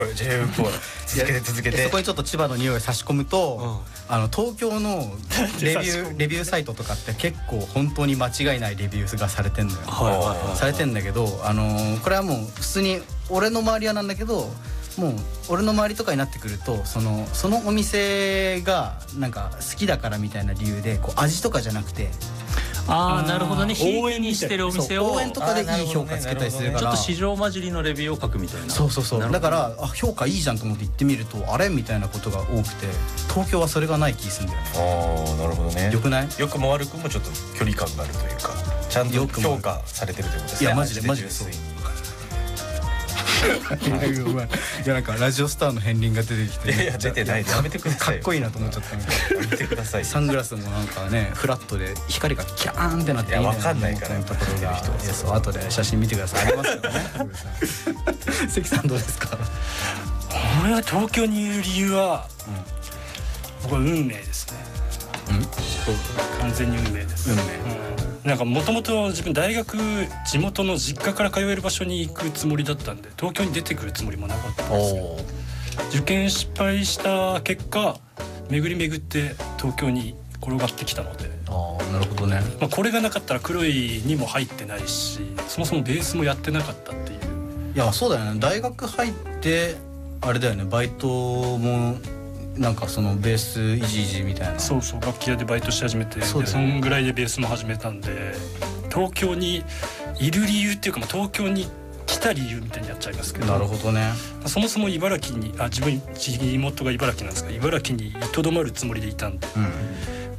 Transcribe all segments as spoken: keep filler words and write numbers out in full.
ジェイポップ 続けて続けて。 そこにちょっと千葉の匂いを差し込むと、あの東京のレビューレビューサイトとかって結構本当に間違いないレビューがされてんのよ。されてんだけど、あのこれはもう普通に俺の周りはなんだけど、もう俺の周りとかになってくると、そのそのお店がなんか好きだからみたいな理由でこう味とかじゃなくて、 ああなるほどね、応援にしてるお店を応援とかでいい評価つけたりするから、 ちょっと市場混じりのレビューを書くみたいな。 そうそうそう、だからあ評価いいじゃんと思って行ってみるとあれみたいなことが多くて、東京はそれがない気するんだよね。 ああなるほどね。 よくない？ 良くも悪くもちょっと距離感があるというか、ちゃんと評価されてるということですね。 いやマジでマジでそう。いやなんかラジオスターの片鱗が出てきて、 いやいや出てないでやめてください。 かっこいいなと思っちゃった。 やめてください。 サングラスもなんかねフラットで光がキャーンってなっていいね。 いやわかんないからところが、そう後で写真見てください。ありますよね。関さんどうですか？ 俺は東京にいる理由は、僕は運命ですね。完全に運命です。 運命。 なんかもともと自分大学地元の実家から通える場所に行くつもりだったんで、東京に出てくるつもりもなかったんですけど、受験失敗した結果巡り巡って東京に転がってきたので、 ああなるほどね。 まあ、これがなかったら黒いにも入ってないし、そもそもベースもやってなかったっていう。 いやそうだよね、大学入ってあれだよね、バイトもなんかそのベースいじいじみたいな。 そうそう、楽器屋でバイトし始めて、 そうだよね、 でそんぐらいでベースも始めたんで、東京にいる理由っていうか、まあ、東京に来た理由みたいにやっちゃいますけど。 なるほどね。 そもそも茨城に、あ自分地元が茨城なんですが、茨城にいとどまるつもりでいたんで、うん、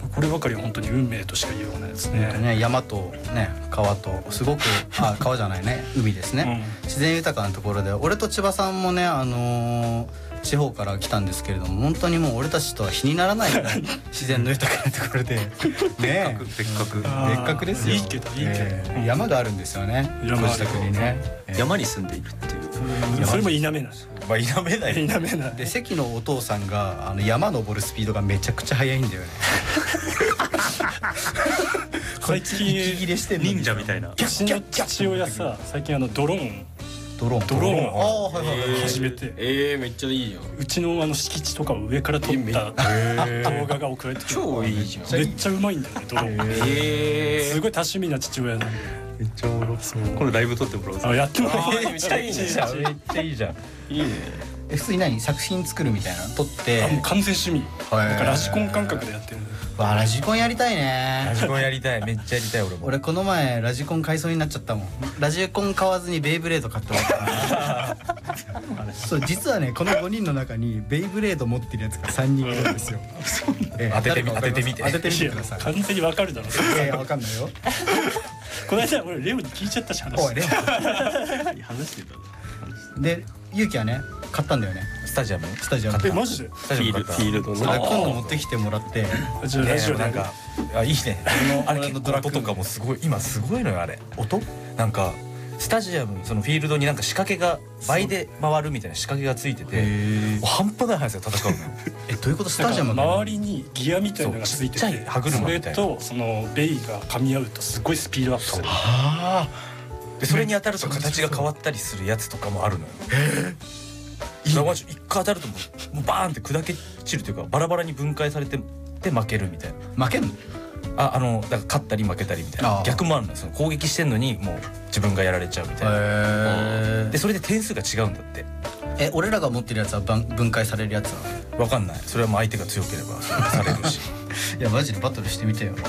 こればかりは本当に運命としか言いようがないですね。 ね、山とね川とすごくあ川じゃないね海ですね、うん、自然豊かなところで、俺と千葉さんもね、あのー、地方から来たんですけれども、本当にもう俺たちとは比にならないよね自然の豊かなところでねえ別格別格ですよ。 いいけどいいけど、 えー、山があるんですよね、ご自宅にね、 えー、山に住んでいるっていう、 それも否めない。 まあ否めない否めない。 で関のお父さんがあの山登るスピードがめちゃくちゃ速いんだよね最近息切れしてんの忍者みたいな。 うちの父親さ、最近あのドローンドローンドローンを始めて、 えー、めっちゃいいよ。 うちのあの敷地とかを上から撮った動画が送られてくる。 超いいじゃん。 めっちゃうまいんだよねドローン。 えー、 すごい多趣味な父親なんで。 めっちゃおもろそう。 このライブ撮ってもらおう。 あやってもらえー、めっちゃいいじゃん。 めっちゃいいじゃん。 いいね。 え普通に何作品作るみたいなの撮って、 あもう完全趣味。なんかラジコン感覚でやってる。 わラジコンやりたいね。 ラジコンやりたい、めっちゃやりたい俺も。 俺この前ラジコン買いそうになっちゃったもん。ラジコン買わずにベイブレード買ってもらったそう実はねこのごにんの中にベイブレード持ってるやつがさんにんいるんですよ。 当ててみ当ててみて当ててみてください。完全にわかるだろ。 いやいやわかんないよ。 この間俺レオに聞いちゃったし話。 おいレオ話してた。 で勇気はね買ったんだよね、 スタジアムスタジアム。 えマジで？ スタジアム買った。 フィールドそれの。 今度持ってきてもらって、 じゃあラジオなんかあいいね。あれ結構音とかもすごい今すごいのよあれ。 音なんかスタジアムそのフィールドになんか仕掛けが倍で回るみたいな仕掛けがついてて、半端ない速さで戦うのよ。 えどういうこと？スタジアムの周りにギアみたいなのがついてて、 そうちっちゃい歯車みたいな、 それとそのベイが噛み合うとすごいスピードアップする。 はあ。でそれに当たると形が変わったりするやつとかもあるのよ。へえ。一回当たるともうバーンって砕け散るというかバラバラに分解されてで負けるみたいな。 負けんの？ ああのだから勝ったり負けたりみたいな逆もあるのよ。その攻撃してんのにもう自分がやられちゃうみたいな。でそれで点数が違うんだって。 え俺らが持ってるやつは分解されるやつなの？ わかんない。それはもう相手が強ければされるしいやマジでバトルしてみてよ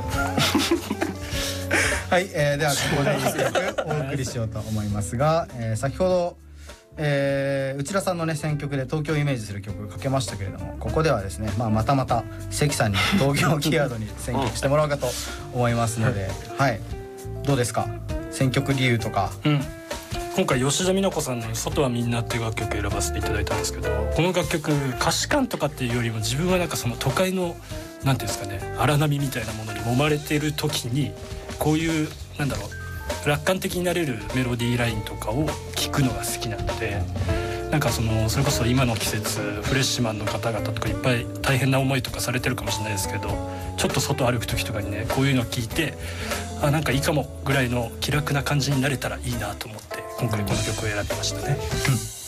はい、えー、ではここで一曲お送りしようと思いますが、えー、先ほど、えー、内田さんのね選曲で東京をイメージする曲をかけましたけれども、ここではですね、まあ、またまた関さんに東京キーワードに選曲してもらおうかと思いますのではいどうですか選曲理由とか。 うん、今回吉田美奈子さんの「外はみんな」っていう楽曲を選ばせていただいたんですけど、この楽曲歌詞感とかっていうよりも自分はなんかその都会のなんていうんですかね荒波みたいなものに揉まれている時にこういうなんだろう楽観的になれるメロディーラインとかを聴くのが好きなので、なんかそのそれこそ今の季節フレッシュマンの方々とかいっぱい大変な思いとかされてるかもしれないですけど、ちょっと外歩く時とかにねこういうのを聞いてあなんかいいかもぐらいの気楽な感じになれたらいいなと思って今回この曲を選びましたね。うん